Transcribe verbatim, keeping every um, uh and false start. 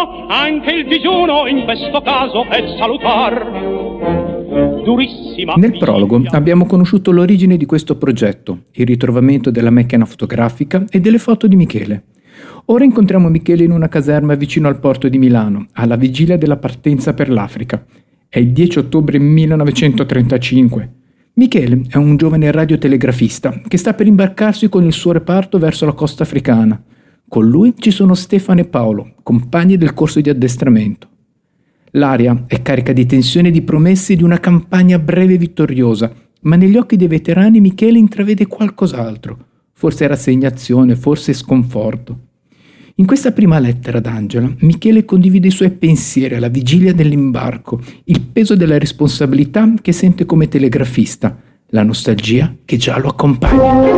digiuno, anche il digiuno in questo caso è salutar. Durissima. Nel prologo abbiamo conosciuto l'origine di questo progetto, il ritrovamento della macchina fotografica e delle foto di Michele. Ora incontriamo Michele in una caserma vicino al porto di Milano, alla vigilia della partenza per l'Africa. È il dieci ottobre millenovecentotrentacinque. Michele è un giovane radiotelegrafista che sta per imbarcarsi con il suo reparto verso la costa africana. Con lui ci sono Stefano e Paolo, compagni del corso di addestramento. L'aria è carica di tensione e di promesse di una campagna breve e vittoriosa, ma negli occhi dei veterani Michele intravede qualcos'altro, forse rassegnazione, forse sconforto. In questa prima lettera d'Angela, Michele condivide i suoi pensieri alla vigilia dell'imbarco, il peso della responsabilità che sente come telegrafista, la nostalgia che già lo accompagna.